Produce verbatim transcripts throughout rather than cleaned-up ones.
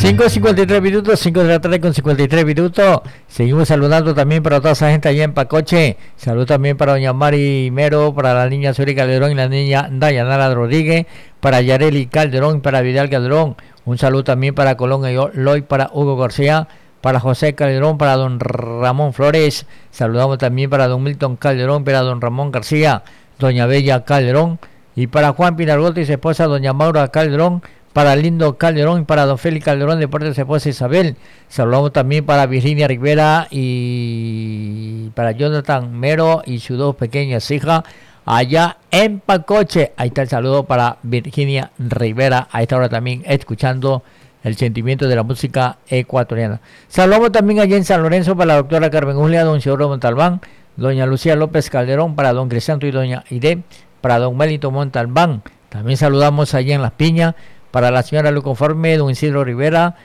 cinco cincuenta y tres minutos, cinco de la tarde con cincuenta y tres minutos. Seguimos saludando también para toda esa gente allá en Pacoche. Salud también para doña Mari Mero, para la niña Suri Calderón y la niña Dayanara Rodríguez, para Yareli Calderón y para Vidal Calderón. Un saludo también para Colón Eloy, para Hugo García, para José Calderón, para don Ramón Flores. Saludamos también para don Milton Calderón, para don Ramón García, doña Bella Calderón, y para Juan Pinargote y su esposa doña Maura Calderón, para Lindo Calderón y para don Félix Calderón de parte de su esposa Isabel. Saludamos también para Virginia Rivera y para Jonathan Mero y sus dos pequeñas hijas allá en Pacoche. Ahí está el saludo para Virginia Rivera, a esta hora también escuchando el sentimiento de la música ecuatoriana. Saludamos también allá en San Lorenzo para la doctora Carmen Julia, don Isidoro Montalbán, doña Lucía López Calderón, para don Crisanto y doña Ide, para don Melito Montalbán. También saludamos allá en Las Piñas para la señora Luconforme, don Isidro Rivera,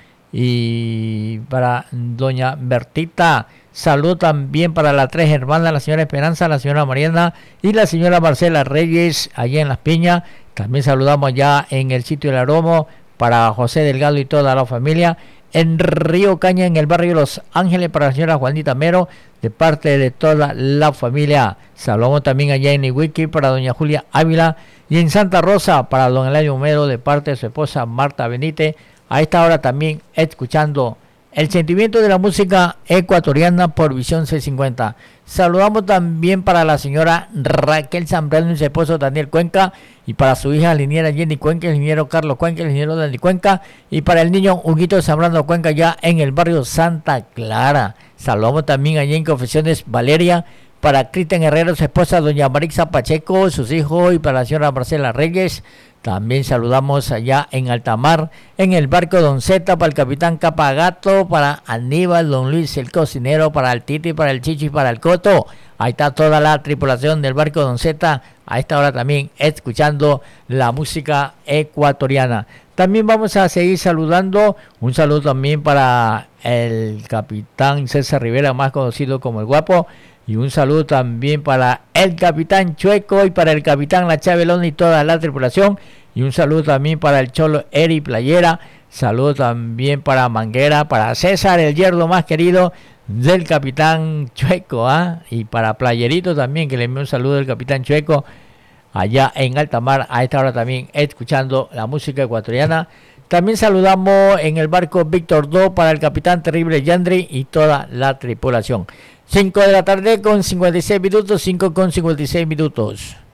y para doña Bertita. Salud también para las tres hermanas, la señora Esperanza, la señora Mariana y la señora Marcela Reyes, allá en Las Piñas. También saludamos allá en el sitio del Aromo para José Delgado y toda la familia. En Río Caña, en el barrio Los Ángeles, para la señora Juanita Mero, de parte de toda la familia. Saludamos también allá en Iwiki para doña Julia Ávila, y en Santa Rosa para don Eladio Mero, de parte de su esposa Marta Benítez. A esta hora también escuchando el sentimiento de la música ecuatoriana por Visión C cincuenta. Saludamos también para la señora Raquel Zambrano y su esposo Daniel Cuenca, y para su hija liniera Jenny Cuenca, el ingeniero Carlos Cuenca, el ingeniero Dani Cuenca, y para el niño Huguito Zambrano Cuenca, ya en el barrio Santa Clara. Saludamos también allí en Confesiones Valeria para Cristian Herrero, su esposa doña Marixa Pacheco, sus hijos, y para la señora Marcela Reyes. También saludamos allá en Altamar, en el barco Don Zeta, para el capitán Capagato, para Aníbal, don Luis el cocinero, para el Titi, para el Chichi, para el Coto. Ahí está toda la tripulación del barco Don Zeta, a esta hora también escuchando la música ecuatoriana. También vamos a seguir saludando, un saludo también para el capitán César Rivera, más conocido como el Guapo, y un saludo también para el capitán Chueco y para el capitán La Chabelón y toda la tripulación. Y un saludo también para el Cholo Eri Playera. Saludo también para Manguera, para César el yerno más querido del capitán Chueco, ¿ah? Y para Playerito también, que le envío un saludo del capitán Chueco allá en Altamar, a esta hora también escuchando la música ecuatoriana. También saludamos en el barco Víctor dos para el capitán Terrible Yandri y toda la tripulación. cinco de la tarde con cincuenta y seis minutos, cinco con cincuenta y seis minutos.